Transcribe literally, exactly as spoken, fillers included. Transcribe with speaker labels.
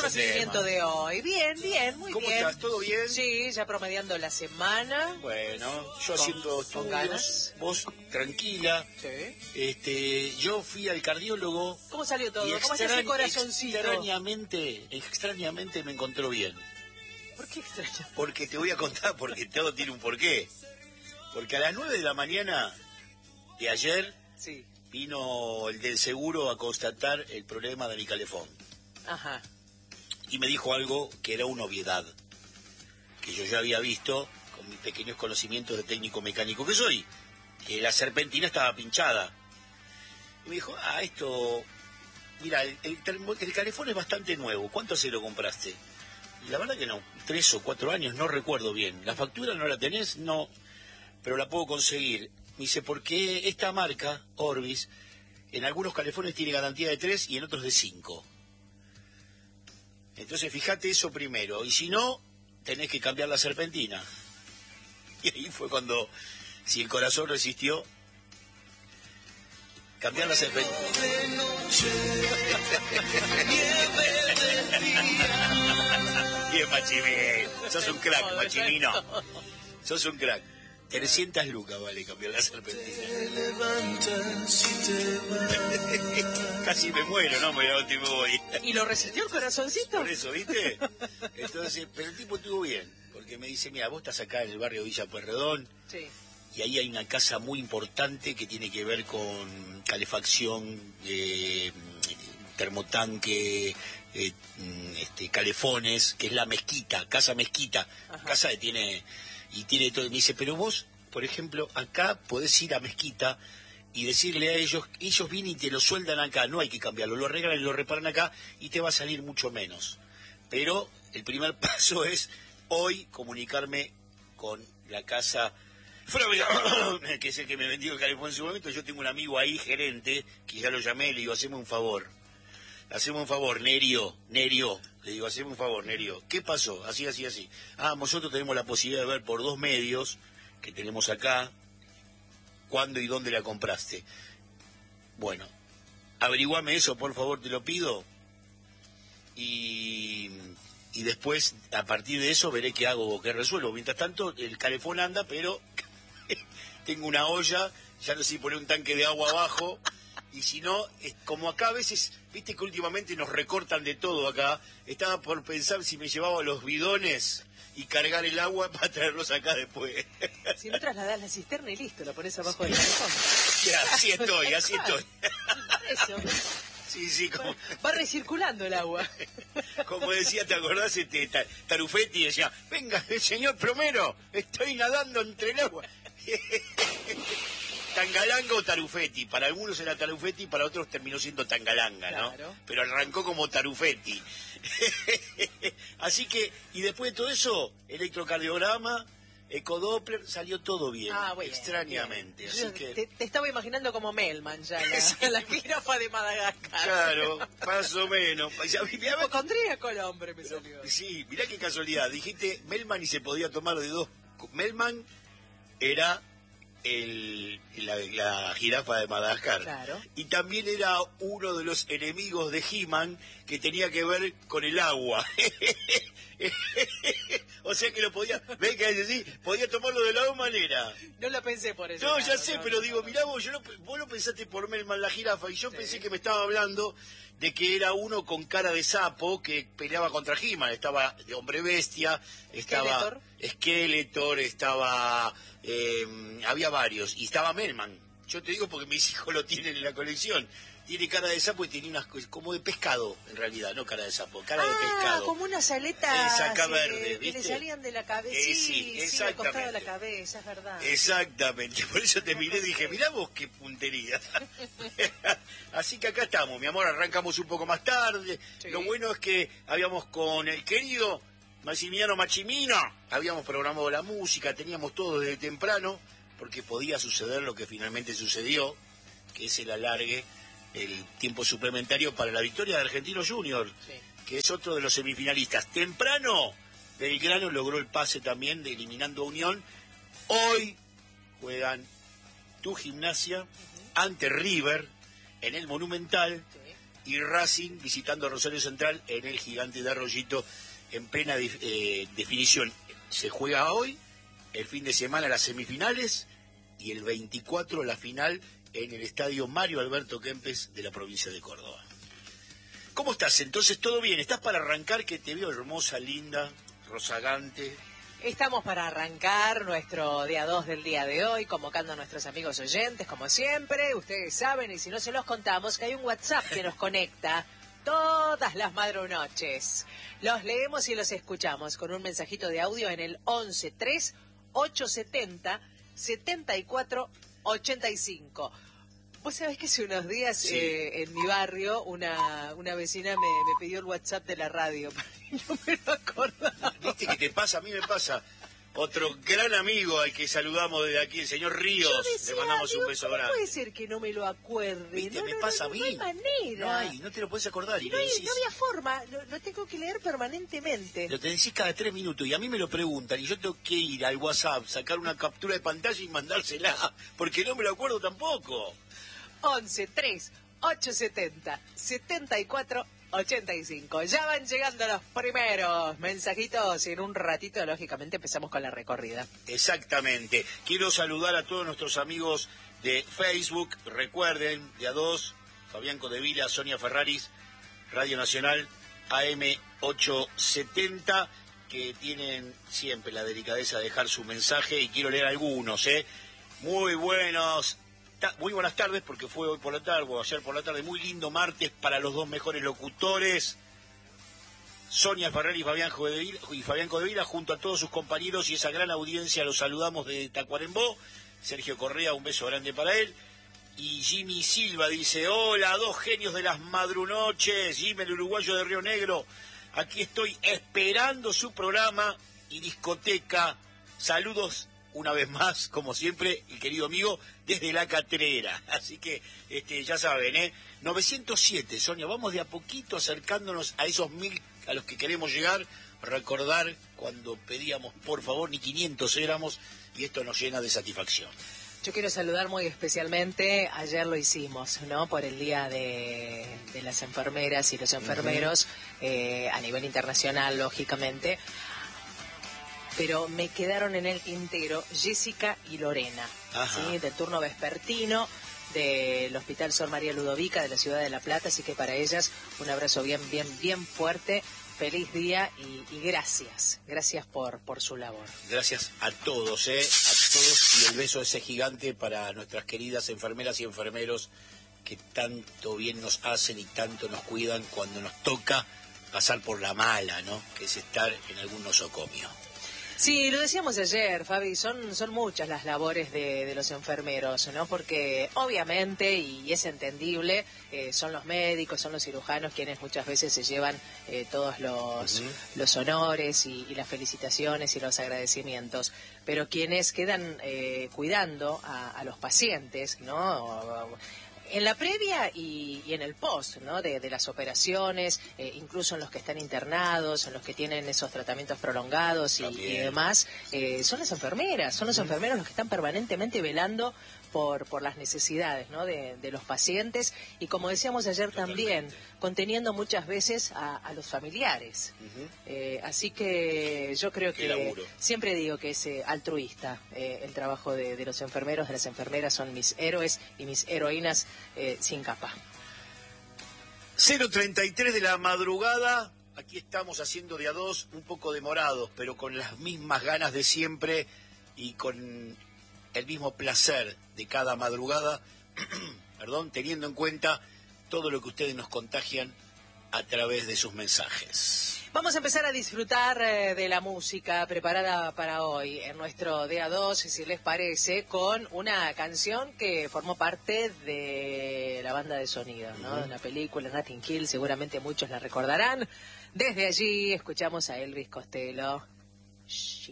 Speaker 1: recibimiento de hoy? Bien, bien, muy
Speaker 2: ¿Cómo
Speaker 1: bien.
Speaker 2: estás? ¿Todo bien?
Speaker 1: Sí, ya promediando la semana.
Speaker 2: Bueno, yo
Speaker 1: Con-
Speaker 2: haciendo
Speaker 1: con
Speaker 2: estudios,
Speaker 1: ganas.
Speaker 2: vos tranquila.
Speaker 1: Sí.
Speaker 2: Este, yo fui al cardiólogo.
Speaker 1: ¿Cómo salió todo?
Speaker 2: y
Speaker 1: ¿Cómo está ese
Speaker 2: extrañ-
Speaker 1: corazoncito?
Speaker 2: Extrañamente, extrañamente me encontró bien.
Speaker 1: ¿Por qué extraño?
Speaker 2: Porque te voy a contar, porque todo tiene un porqué. Porque a las nueve de la mañana de ayer
Speaker 1: Sí.
Speaker 2: vino el del seguro a constatar el problema de mi calefón.
Speaker 1: Ajá.
Speaker 2: Y me dijo algo que era una obviedad, que yo ya había visto con mis pequeños conocimientos de técnico mecánico que soy, que la serpentina estaba pinchada. Y me dijo, ah, esto, mira, el, el, termo- el calefón es bastante nuevo, ¿cuánto se lo compraste? Y la verdad que no, tres o cuatro años, no recuerdo bien. ¿La factura no la tenés? No, pero la puedo conseguir. Me dice, porque esta marca, Orbis, en algunos calefones tiene garantía de tres y en otros de cinco. Entonces fíjate eso primero, y si no, tenés que cambiar la serpentina. Y ahí fue cuando, si el corazón resistió, cambiar la serpentina. Bien, Machimino, sos un crack, Machimino, sos un crack. trescientas lucas vale cambiar la serpentina. Casi me muero, no me voy.
Speaker 1: ¿Y lo resistió el corazoncito?
Speaker 2: Por eso, ¿viste? Entonces, pero el tipo estuvo bien, porque me dice, mira, vos estás acá en el barrio Villa Pueyrredón,
Speaker 1: Sí.
Speaker 2: y ahí hay una casa muy importante que tiene que ver con calefacción, eh, termotanque, eh, este, calefones, que es la Mezquita, Casa Mezquita,
Speaker 1: Ajá.
Speaker 2: casa que tiene, y tiene todo. Y me dice, pero vos, por ejemplo, acá podés ir a Mezquita y decirle a ellos, ellos vienen y te lo sueldan acá, no hay que cambiarlo, lo arreglan y lo reparan acá y te va a salir mucho menos. Pero el primer paso es hoy comunicarme con la casa, que es el que me vendió el calefón en su momento. Yo tengo un amigo ahí, gerente, que ya lo llamé, le digo, haceme un favor, haceme un favor, Nerio, Nerio, le digo, haceme un favor, Nerio, ¿qué pasó? Así, así, así. Ah, nosotros tenemos la posibilidad de ver por dos medios que tenemos acá, cuándo y dónde la compraste. Bueno, averiguame eso, por favor, te lo pido, y... y después, a partir de eso, veré qué hago o qué resuelvo. Mientras tanto, el calefón anda, pero tengo una olla, ya no sé si poner un tanque de agua abajo, y si no, es como acá a veces, viste que últimamente nos recortan de todo acá, estaba por pensar si me llevaba los bidones y cargar el agua para traerlos acá después.
Speaker 1: Si no trasladás la cisterna y listo, lo pones abajo del calefón.
Speaker 2: Ya, así estoy, así estoy.
Speaker 1: Eso.
Speaker 2: Sí, sí, como...
Speaker 1: Va recirculando el agua.
Speaker 2: Como decía, ¿te acordás? Este, ta- Tarufetti decía, venga, el señor Promero, estoy nadando entre el agua. Tangalanga o Tarufetti, para algunos era Tarufetti, para otros terminó siendo Tangalanga, ¿no?
Speaker 1: Claro.
Speaker 2: Pero arrancó como Tarufetti. Así que, y después de todo eso, electrocardiograma, ecodoppler, salió todo bien,
Speaker 1: Ah, bueno,
Speaker 2: extrañamente.
Speaker 1: bien.
Speaker 2: Así
Speaker 1: Yo
Speaker 2: que...
Speaker 1: te, te estaba imaginando como Melman ya, la,
Speaker 2: Sí.
Speaker 1: la jirafa de Madagascar.
Speaker 2: Claro, más o menos. Ya, mirá,
Speaker 1: Hipocondríaco el hombre me salió.
Speaker 2: sí, mirá qué casualidad. Dijiste Melman y se podía tomar de dos. Melman era el, la, la jirafa de Madagascar.
Speaker 1: Claro.
Speaker 2: Y también era uno de los enemigos de He-Man que tenía que ver con el agua. O sea que lo podía, ven que es así, podía tomarlo de la dos maneras.
Speaker 1: No lo pensé por eso.
Speaker 2: No,
Speaker 1: claro,
Speaker 2: ya sé,
Speaker 1: no,
Speaker 2: pero
Speaker 1: no,
Speaker 2: digo,
Speaker 1: no.
Speaker 2: mirá vos, yo no, vos lo pensaste por Melman la jirafa, y yo
Speaker 1: Sí.
Speaker 2: pensé que me estaba hablando de que era uno con cara de sapo que peleaba contra He-Man. Estaba de Hombre Bestia, estaba
Speaker 1: Skeletor.
Speaker 2: Skeletor, estaba... Eh, había varios, y estaba Melman. Yo te digo porque mis hijos lo tienen en la colección. Tiene cara de sapo y tiene unas cosas como de pescado, en realidad, no cara de sapo, cara
Speaker 1: ah,
Speaker 2: de pescado.
Speaker 1: como unas aletas
Speaker 2: Esa
Speaker 1: eh,
Speaker 2: verde,
Speaker 1: que
Speaker 2: ¿viste?
Speaker 1: le salían de la cabeza.
Speaker 2: Eh,
Speaker 1: sí,
Speaker 2: sí,
Speaker 1: sí, al costado de la
Speaker 2: exactamente.
Speaker 1: cabeza, es verdad.
Speaker 2: Exactamente, por eso te miré y dije, mirá vos qué puntería. Así que acá estamos, mi amor, arrancamos un poco más tarde.
Speaker 1: Sí.
Speaker 2: Lo bueno es que habíamos con el querido Maximiliano Machimino, habíamos programado la música, teníamos todo desde temprano, porque podía suceder lo que finalmente sucedió, que es el alargue, el tiempo suplementario para la victoria de Argentino Junior,
Speaker 1: Sí.
Speaker 2: que es otro de los semifinalistas. Temprano, Belgrano logró el pase también, de eliminando a Unión. Hoy juegan tu Gimnasia ante River en el Monumental,
Speaker 1: Sí.
Speaker 2: y Racing visitando Rosario Central en el Gigante de Arroyito en plena eh, definición. Se juega hoy, el fin de semana las semifinales y el veinticuatro la final en el estadio Mario Alberto Kempes de la provincia de Córdoba. ¿Cómo estás? Entonces, ¿todo bien? ¿Estás para arrancar? Que te veo hermosa, linda, rozagante.
Speaker 1: Estamos para arrancar nuestro día dos del día de hoy, convocando a nuestros amigos oyentes, como siempre. Ustedes saben, y si no se los contamos, que hay un WhatsApp que nos conecta todas las madrunoches. Los leemos y los escuchamos con un mensajito de audio en el once tres ochocientos setenta setenta y cuatro ochenta y cinco. Vos sabés que hace unos días sí. eh, en mi barrio una, una vecina me, me pidió el WhatsApp de la radio, pero no me lo acordaba.
Speaker 2: ¿Viste que te pasa? A mí me pasa. Otro gran amigo al que saludamos desde aquí, el señor Ríos,
Speaker 1: decía,
Speaker 2: le mandamos
Speaker 1: digo,
Speaker 2: un beso
Speaker 1: ¿cómo
Speaker 2: grande.
Speaker 1: puede ser que no me lo acuerde?
Speaker 2: ¿Viste?
Speaker 1: No,
Speaker 2: me
Speaker 1: no,
Speaker 2: pasa
Speaker 1: no,
Speaker 2: a mí.
Speaker 1: No hay manera.
Speaker 2: No hay, no te lo puedes acordar. Y
Speaker 1: no,
Speaker 2: le
Speaker 1: hay,
Speaker 2: decís,
Speaker 1: no había forma, lo, lo tengo que leer permanentemente.
Speaker 2: Lo te decís cada tres minutos y a mí me lo preguntan y yo tengo que ir al WhatsApp, sacar una captura de pantalla y mandársela, porque no me lo acuerdo tampoco.
Speaker 1: once tres ochocientos setenta setenta y cuatro ochenta y cinco. Ya van llegando los primeros mensajitos y en un ratito, lógicamente, empezamos con la recorrida.
Speaker 2: Exactamente. Quiero saludar a todos nuestros amigos de Facebook. Recuerden, de a dos, Fabián Codevila, Sonia Ferraris, Radio Nacional, A M ochocientos setenta, que tienen siempre la delicadeza de dejar su mensaje y quiero leer algunos, ¿eh? Muy buenos. Muy buenas tardes, porque fue hoy por la tarde, o ayer por la tarde, muy lindo martes para los dos mejores locutores, Sonia Ferrari y Fabián Codevila, y Fabián Codevila, junto a todos sus compañeros y esa gran audiencia, los saludamos de Tacuarembó. Sergio Correa, un beso grande para él. Y Jimmy Silva dice, hola, dos genios de las madrunoches, Jimmy el uruguayo de Río Negro, aquí estoy esperando su programa y discoteca, saludos una vez más, como siempre, el querido amigo, desde La Catrera. Así que, este, ya saben, ¿eh? novecientos siete, Sonia, vamos de a poquito acercándonos a esos mil a los que queremos llegar. Recordar cuando pedíamos, por favor, ni quinientos éramos, y esto nos llena de satisfacción.
Speaker 1: Yo quiero saludar muy especialmente, ayer lo hicimos, ¿no? Por el Día de, de las Enfermeras y los Enfermeros, uh-huh. eh, a nivel internacional, lógicamente. Pero me quedaron en el tintero Jessica y Lorena, ¿sí? Del turno vespertino del Hospital Sor María Ludovica de la ciudad de La Plata, así que para ellas un abrazo bien, bien, bien fuerte, feliz día y, y gracias, gracias por, por su labor.
Speaker 2: Gracias a todos, ¿eh? A todos, y el beso ese gigante para nuestras queridas enfermeras y enfermeros que tanto bien nos hacen y tanto nos cuidan cuando nos toca pasar por la mala, ¿no? Que es estar en algún nosocomio.
Speaker 1: Sí, lo decíamos ayer, Fabi, son, son muchas las labores de, de los enfermeros, ¿no? Porque obviamente, y es entendible, eh, son los médicos, son los cirujanos quienes muchas veces se llevan eh, todos los, uh-huh. los honores y, y las felicitaciones y los agradecimientos. Pero quienes quedan eh, cuidando a, a los pacientes, ¿no? En la previa y, y en el post, ¿no? De, de las operaciones, eh, incluso en los que están internados, en los que tienen esos tratamientos prolongados y, y demás, eh, son las enfermeras, son los uh-huh. enfermeros los que están permanentemente velando por, por las necesidades, ¿no? de, de los pacientes y, como decíamos ayer Totalmente. también, conteniendo muchas veces a, a los familiares. Uh-huh. Eh, así que yo creo Qué que laburo. Siempre digo que es eh, altruista eh, el trabajo de, de los enfermeros, de las enfermeras, son mis héroes y mis heroínas eh, sin capa.
Speaker 2: cero treinta y tres de la madrugada, aquí estamos haciendo de a dos, un poco demorados, pero con las mismas ganas de siempre y con el mismo placer de cada madrugada, perdón, teniendo en cuenta todo lo que ustedes nos contagian a través de sus mensajes.
Speaker 1: Vamos a empezar a disfrutar eh, de la música preparada para hoy en nuestro D A dos, si les parece, con una canción que formó parte de la banda de sonido, ¿no? Uh-huh. De la película Notting Hill, seguramente muchos la recordarán. Desde allí escuchamos a Elvis Costello. Shh.